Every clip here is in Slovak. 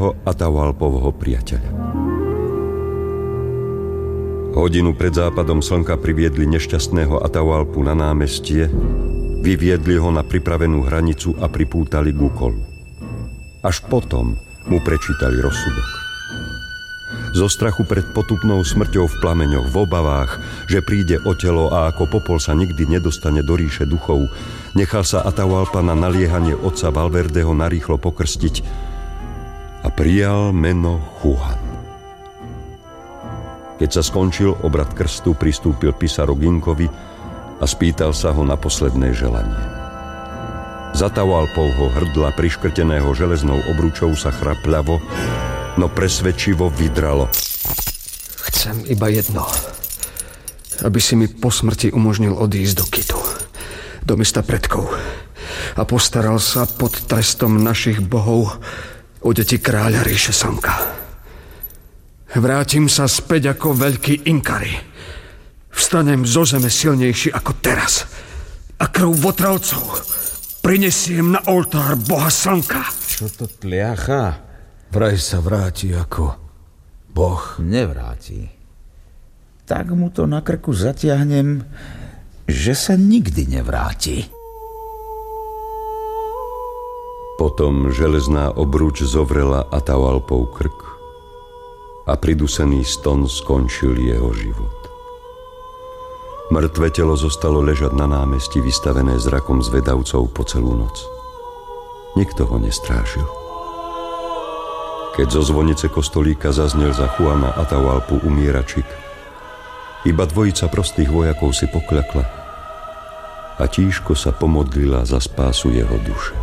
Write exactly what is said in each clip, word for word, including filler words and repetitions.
verného Atahualpovho priateľa. Hodinu pred západom slnka priviedli nešťastného Atahualpu na námestie, vyviedli ho na pripravenú hranicu a pripútali k úkolu. Až potom mu prečítali rozsudok. Zo strachu pred potupnou smrťou v plameňoch, v obavách, že príde o telo a ako popol sa nikdy nedostane do ríše duchov, nechal sa Atahualpa na naliehanie otca Valverdeho narýchlo pokrstiť a prijal meno Juan. Keď sa skončil obrad krstu, pristúpil Pizarro k Inkovi a spýtal sa ho na posledné želanie. Z Atahualpovho hrdla priškrteného železnou obručou sa chrapľavo, no presvedčivo vydralo. Chcem iba jedno. Aby si mi po smrti umožnil odísť do Kitu, do mesta predkov, a postaral sa pod trestom našich bohov o deti kráľa ríše Slnka. Vrátim sa späť ako veľký Inkari. Vstanem zo zeme silnejší ako teraz. A krv votralcov prinesiem na oltár boha Slnka. Čo to tliacha? Vraj sa vráti ako boh. Nevráti. Tak mu to na krku zatiahnem, že sa nikdy nevráti. Potom železná obruč zovrela Atahualpov krk a pridusený ston skončil jeho život. Mŕtve telo zostalo ležať na námestí, vystavené zrakom zvedavcov po celú noc. Nikto ho nestrážil. Keď zo zvonice kostolíka zaznel za Juana Atahualpu umieračik, iba dvojica prostých vojakov si pokľakla a tížko sa pomodlila za spásu jeho duše.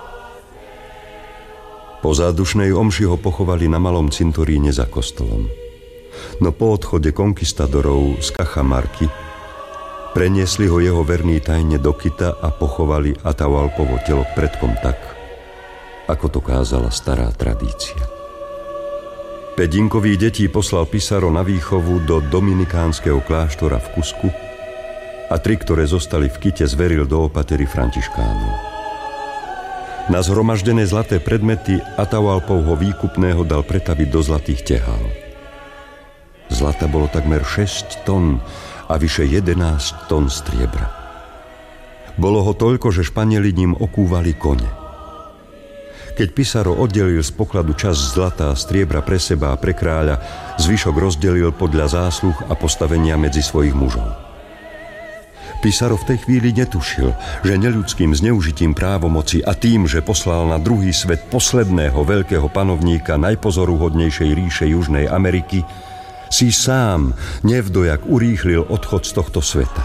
Po zádušnej omši ho pochovali na malom cintoríne za kostolom. No po odchode konkistadorov z Cajamarky preniesli ho jeho verní tajne do Kita a pochovali Atahualpovo telo k predkom tak, ako to kázala stará tradícia. Päť Inkových detí poslal Pizarro na výchovu do dominikánskeho kláštora v Cusku a tri, ktoré zostali v Kite, zveril do opatery františkánov. Na zhromaždené zlaté predmety Atahualpovho výkupného dal pretaviť do zlatých tehál. Zlata bolo takmer šesť tón a vyše jedenásť tón striebra. Bolo ho toľko, že Španieli ním okúvali kone. Keď Pizarro oddelil z pokladu časť zlata a striebra pre seba a pre kráľa, zvyšok rozdelil podľa zásluh a postavenia medzi svojich mužov. Pizarro v tej chvíli netušil, že neľudským zneužitím právomoci a tým, že poslal na druhý svet posledného veľkého panovníka najpozoruhodnejšej ríše Južnej Ameriky, si sám nevdojak urýchlil odchod z tohto sveta.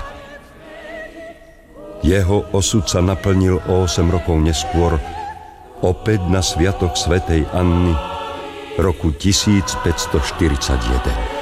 Jeho osud sa naplnil o osem rokov neskôr, opäť na sviatok svätej Anny roku tisícpäťstoštyridsaťjeden.